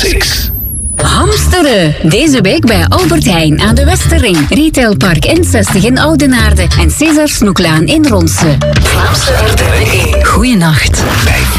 Classics. Hamsteren. Deze week bij Albert Heijn aan de Westerring. Retailpark N60 in Oudenaarde en César Snoeklaan in Ronse. Vlaamse herdenking. Goeienacht. Bij